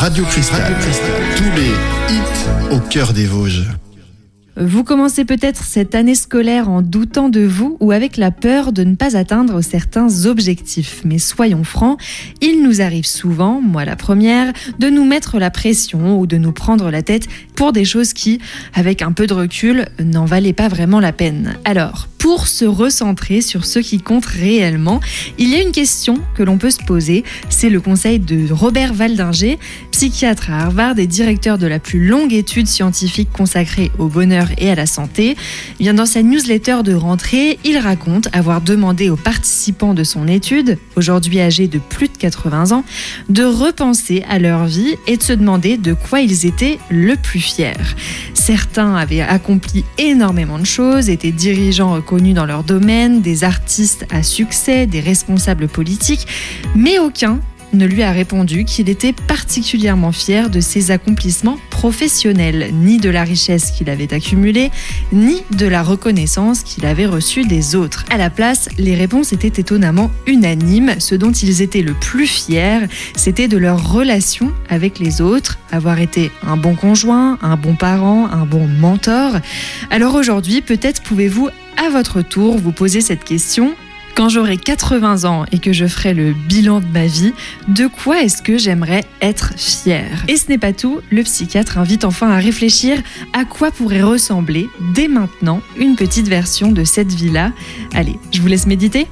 Radio Cristal. Tous les hits au cœur des Vosges. Vous commencez peut-être cette année scolaire en doutant de vous ou avec la peur de ne pas atteindre certains objectifs. Mais soyons francs, il nous arrive souvent, moi la première, de nous mettre la pression ou de nous prendre la tête pour des choses qui, avec un peu de recul, n'en valaient pas vraiment la peine. Alors, pour se recentrer sur ce qui compte réellement, il y a une question que l'on peut se poser. C'est le conseil de Robert Waldinger, psychiatre à Harvard et directeur de la plus longue étude scientifique consacrée au bonheur et à la santé. Bien, dans sa newsletter de rentrée, il raconte avoir demandé aux participants de son étude, aujourd'hui âgés de plus de 80 ans, de repenser à leur vie et de se demander de quoi ils étaient le plus fiers. Certains avaient accompli énormément de choses, étaient dirigeants reconnus dans leur domaine, des artistes à succès, des responsables politiques, mais aucun ne lui a répondu qu'il était particulièrement fier de ses accomplissements professionnels, ni de la richesse qu'il avait accumulée, ni de la reconnaissance qu'il avait reçue des autres. À la place, les réponses étaient étonnamment unanimes. Ce dont ils étaient le plus fiers, c'était de leur relation avec les autres, avoir été un bon conjoint, un bon parent, un bon mentor. Alors aujourd'hui, peut-être pouvez-vous à votre tour vous poser cette question. Quand j'aurai 80 ans et que je ferai le bilan de ma vie, de quoi est-ce que j'aimerais être fière ? Et ce n'est pas tout, le psychiatre invite enfin à réfléchir à quoi pourrait ressembler dès maintenant une petite version de cette vie-là. Allez, je vous laisse méditer.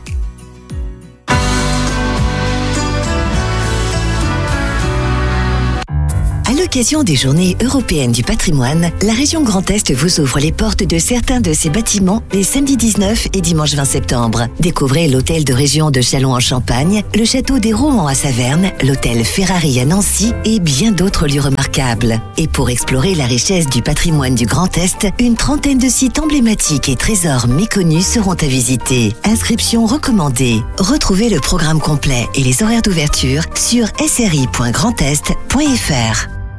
À l'occasion des Journées européennes du patrimoine, la région Grand Est vous ouvre les portes de certains de ses bâtiments les samedis 19 et dimanche 20 septembre. Découvrez l'hôtel de région de Châlons-en-Champagne, le château des Rohan à Saverne, l'hôtel Ferrari à Nancy et bien d'autres lieux remarquables. Et pour explorer la richesse du patrimoine du Grand Est, une trentaine de sites emblématiques et trésors méconnus seront à visiter. Inscription recommandée. Retrouvez le programme complet et les horaires d'ouverture sur sri.grandest.fr.